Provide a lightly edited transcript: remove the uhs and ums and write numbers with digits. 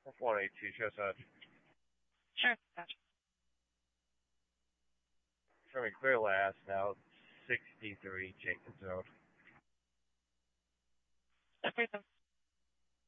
182 Chestnut. Sure, gotcha. Showing clear last now, 63 Jenkins Road. Everything.